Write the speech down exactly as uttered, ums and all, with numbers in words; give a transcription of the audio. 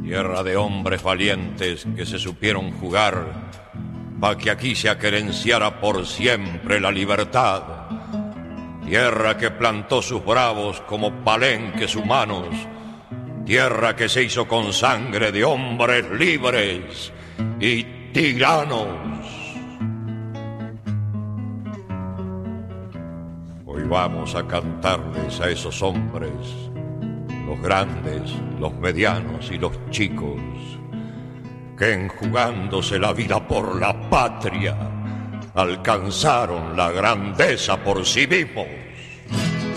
Tierra de hombres valientes que se supieron jugar pa' que aquí se aquerenciara por siempre la libertad. Tierra que plantó sus bravos como palenques humanos. Tierra que se hizo con sangre de hombres libres y tiranos. Hoy vamos a cantarles a esos hombres, los grandes, los medianos y los chicos, que enjugándose la vida por la patria, alcanzaron la grandeza por sí mismos.